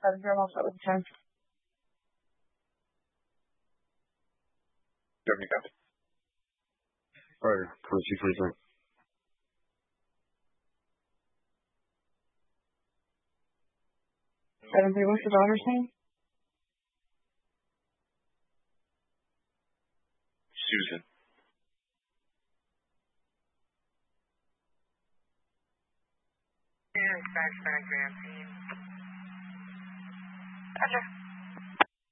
7-0, I'll start with 10. 70 copy. Fire, 26-23. 7-3, what's the daughter's name? Susan. Dispatch, Grand team. Gotcha.